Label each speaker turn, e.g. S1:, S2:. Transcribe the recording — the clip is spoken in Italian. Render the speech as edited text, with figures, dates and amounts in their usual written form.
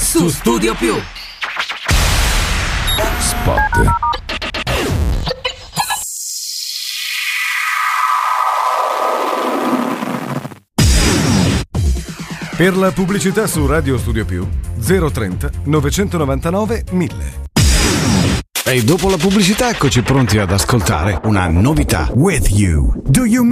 S1: su Studio Più.
S2: Spot. Per la pubblicità su Radio Studio Più 030 999 1000.
S3: E dopo la pubblicità eccoci pronti ad ascoltare una novità.
S4: With you. Do you